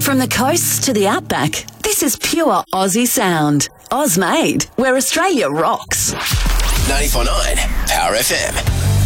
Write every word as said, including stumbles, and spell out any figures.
From the coasts to the outback, this is pure Aussie sound. Oz made, where Australia rocks. ninety-four point nine Power F M.